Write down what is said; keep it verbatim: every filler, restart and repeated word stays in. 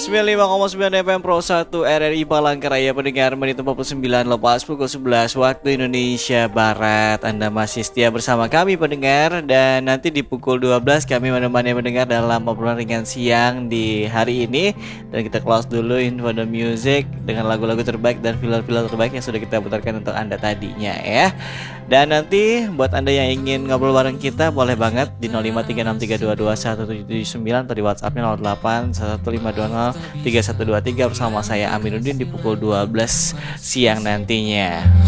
sembilan puluh lima koma sembilan F M Pro satu R R I Palangkaraya pendengar, menit empat puluh sembilan lepas pukul sebelas waktu Indonesia Barat. Anda masih setia bersama kami pendengar, dan nanti di pukul dua belas kami menemani pendengar dalam obrolan ringan siang di hari ini. Dan kita close dulu Info The Music dengan lagu-lagu terbaik dan filler-filler terbaik yang sudah kita putarkan untuk Anda tadinya ya. Dan nanti buat Anda yang ingin ngobrol bareng kita boleh banget di nol lima tiga enam tiga dua dua satu tujuh tujuh sembilan atau di WhatsAppnya nol delapan satu lima dua nol tiga satu dua tiga bersama saya Aminuddin di pukul dua belas siang nantinya.